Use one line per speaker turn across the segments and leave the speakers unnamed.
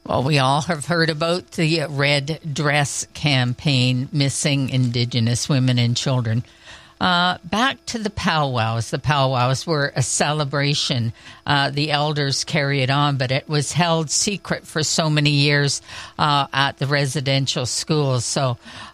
Well, we all have heard about the Red Dress campaign, missing Indigenous women and children. Back to the powwows. The powwows were a celebration. The elders carry it on, but it was held secret for so many years at the residential schools. So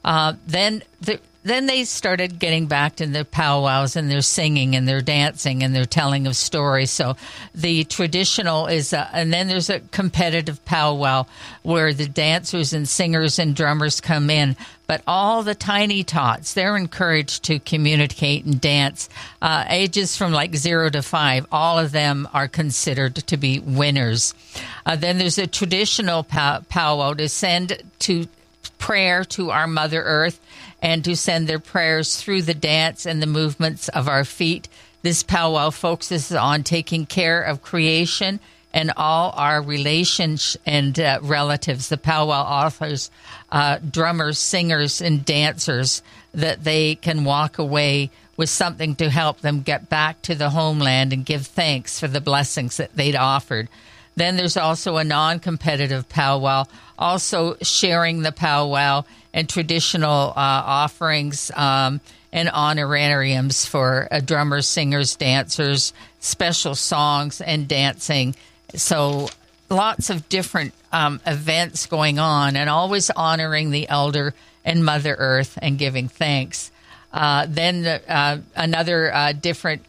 then they started getting back to their powwows and their singing and their dancing and their telling of stories. So the traditional is, and then there's a competitive powwow where the dancers and singers and drummers come in. But all the tiny tots, they're encouraged to communicate and dance. Ages from like 0 to 5, all of them are considered to be winners. Then there's a traditional powwow to send to prayer to our Mother Earth and to send their prayers through the dance and the movements of our feet. This powwow focuses on taking care of creation and all our relations and relatives. The powwow offers drummers, singers, and dancers that they can walk away with something to help them get back to the homeland and give thanks for the blessings that they'd offered. Then there's also a non-competitive powwow, also sharing the powwow and traditional offerings and honorariums for drummers, singers, dancers, special songs and dancing. So lots of different events going on, and always honoring the elder and Mother Earth and giving thanks. Then another different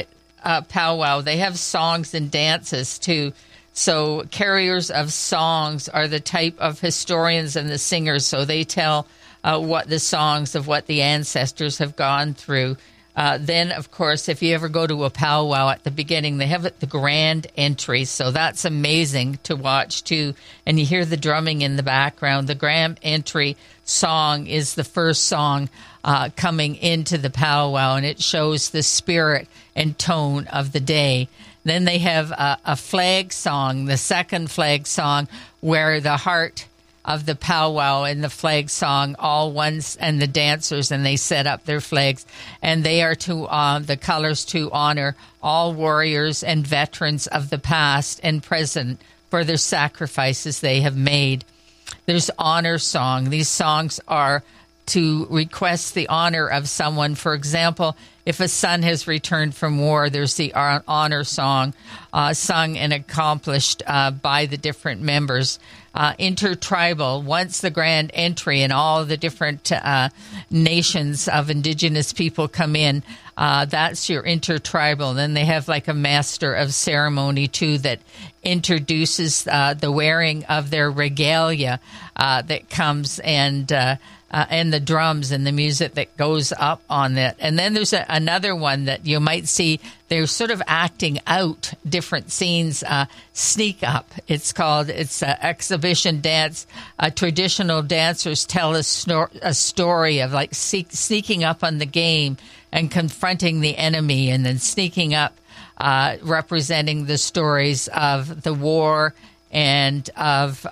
powwow, they have songs and dances too. So carriers of songs are the type of historians and the singers. So they tell what the songs of what the ancestors have gone through. Then, of course, if you ever go to a powwow at the beginning, they have the grand entry. So that's amazing to watch, too. And you hear the drumming in the background. The grand entry song is the first song coming into the powwow, and it shows the spirit and tone of the day. Then they have a flag song, the second flag song, where the heart of the powwow and the flag song, all ones, and the dancers, and they set up their flags. And they are to the colors to honor all warriors and veterans of the past and present for their sacrifices they have made. There's honor song. These songs are to request the honor of someone. For example, if a son has returned from war, there's the honor song sung and accomplished by the different members. Intertribal, once the grand entry and all the different nations of Indigenous people come in, that's your intertribal. Then they have like a master of ceremony too that introduces the wearing of their regalia that comes, and the drums and the music that goes up on it. And then there's another one that you might see. They're sort of acting out different scenes. Sneak up, it's called. It's an exhibition dance. Traditional dancers tell a story of like sneaking up on the game and confronting the enemy, and then sneaking up, representing the stories of the war and of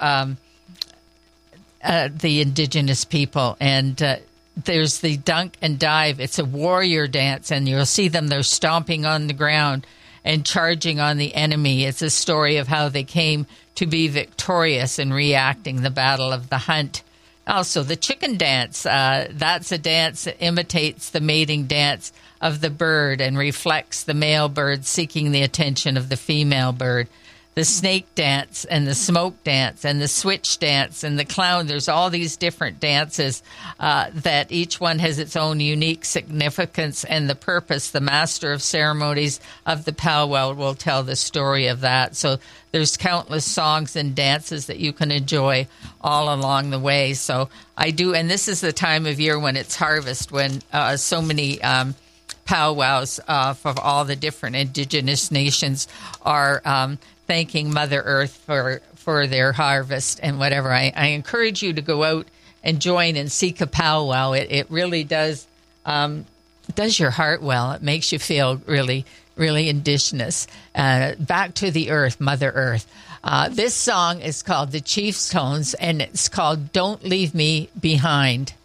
the Indigenous people. And there's the dunk and dive. It's a warrior dance, and you'll see them. They're stomping on the ground and charging on the enemy. It's a story of how they came to be victorious in reacting the Battle of the Hunt. Also, the chicken dance. That's a dance that imitates the mating dance of the bird and reflects the male bird seeking the attention of the female bird. The snake dance and the smoke dance and the switch dance and the clown. There's all these different dances that each one has its own unique significance and the purpose. The master of ceremonies of the powwow will tell the story of that. So there's countless songs and dances that you can enjoy all along the way. So I do, and this is the time of year when it's harvest, when so many powwows from all the different Indigenous nations are thanking Mother Earth for their harvest and whatever. I encourage you to go out and join and seek a powwow. It really does your heart well. It makes you feel really, really Indigenous. Back to the earth, Mother Earth. This song is called The Chief's Tones, and it's called Don't Leave Me Behind.